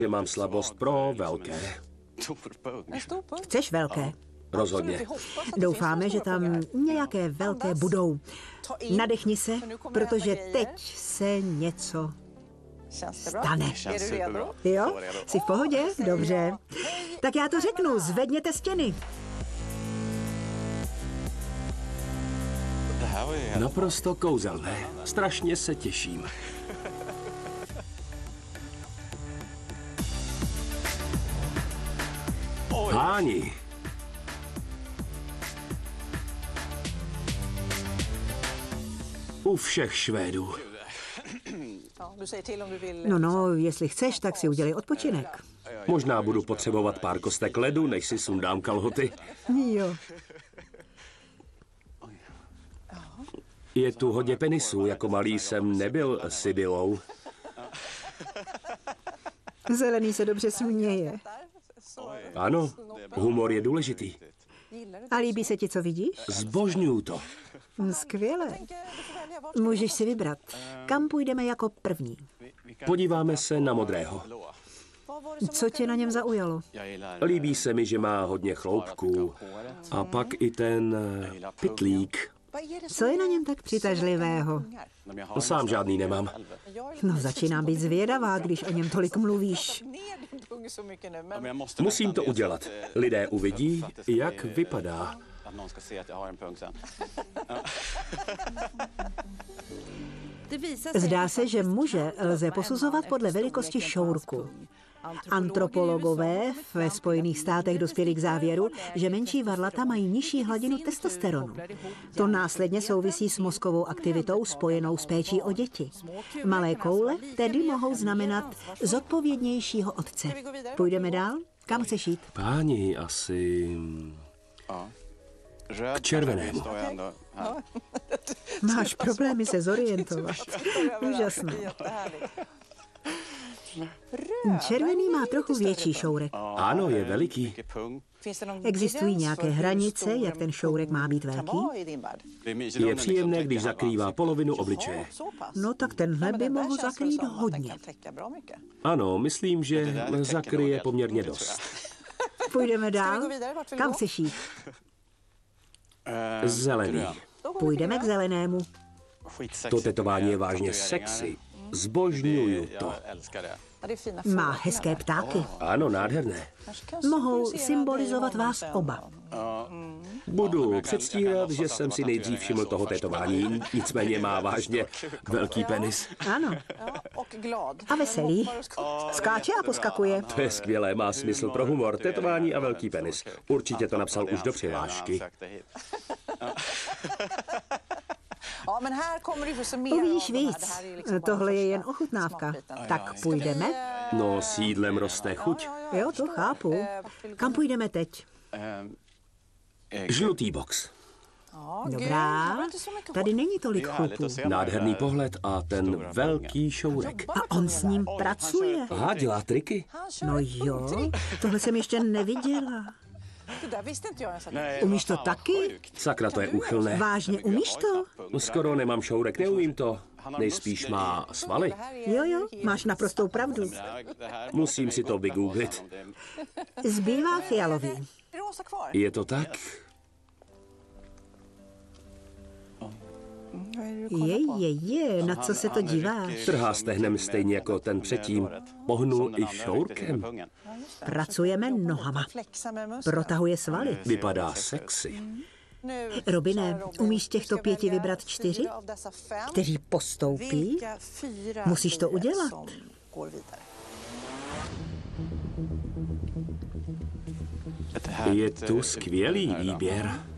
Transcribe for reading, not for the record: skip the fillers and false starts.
že mám slabost pro velké. Chceš velké? Rozhodně. Doufáme, že tam nějaké velké budou. Nadechni se, protože teď se něco stane. Jo? Jsi v pohodě? Dobře. Tak já to řeknu, zvedněte stěny. Naprosto kouzelné. Strašně se těším. Páni. U všech Švédů. No, jestli chceš, tak si udělej odpočinek. Možná budu potřebovat pár kostek ledu, než si sundám kalhoty. Jo. Je tu hodně penisů, jako malý jsem nebyl Sibylou. Zelený se dobře směje. Ano, humor je důležitý. A líbí se ti, co vidíš? Zbožňuju to. Skvěle. Můžeš si vybrat. Kam půjdeme jako první? Podíváme se na modrého. Co tě na něm zaujalo? Líbí se mi, že má hodně chloupků. A pak i ten pytlík. Co je na něm tak přitažlivého? Sám žádný nemám. No, začínám být zvědavá, když o něm tolik mluvíš. Musím to udělat. Lidé uvidí, jak vypadá. Zdá se, že muže lze posuzovat podle velikosti šourku. Antropologové ve Spojených státech dospěli k závěru, že menší varlata mají nižší hladinu testosteronu. To následně souvisí s mozkovou aktivitou spojenou s péčí o děti. Malé koule tedy mohou znamenat zodpovědnějšího otce. Půjdeme dál? Kam chceš jít? Páni, asi... k červenému. Máš problémy se zorientovat. Úžasné. Červený má trochu větší šourek. Ano, je veliký. Existují nějaké hranice, jak ten šourek má být velký? Je příjemné, když zakrývá polovinu obličeje. No tak tenhle by mohl zakrýt hodně. Ano, myslím, že zakryje poměrně dost. Půjdeme dál? Kam chceš jít? Zelený. Půjdeme k zelenému. To tetování je vážně sexy. Zbožňuju to. Má hezké ptáky. Ano, nádherné. Mohou symbolizovat vás oba. Budu předstírat, že jsem si nejdřív všiml toho tetování, nicméně má vážně velký penis. Ano. A veselý. Skáče a poskakuje. To je skvělé, má smysl pro humor, tetování a velký penis. Určitě to napsal už do přihlášky. Uvidíš víc. Tohle je jen ochutnávka. Tak půjdeme? No, s jídlem roste chuť. Jo, to chápu. Kam půjdeme teď? Žlutý box. Dobrá. Tady není tolik chutů. Nádherný pohled a ten velký šourek. A on s ním pracuje. Aha, dělá triky. No jo, tohle jsem ještě neviděla. Umíš to taky? Sakra, to je úchylné. Vážně, umíš to? Skoro nemám šourek, neumím to. Nejspíš má svaly. Jo, máš naprostou pravdu. Musím si to vygooglit. Zbývá fialový. Je to tak? Na co se to díváš? Trhá stehnem stejně jako ten předtím. Pohnul i šourkem. Pracujeme nohama. Protahuje svaly. Vypadá sexy. Robine, umíš z těchto 5 vybrat 4, kteří postoupí? Musíš to udělat. Je tu skvělý výběr.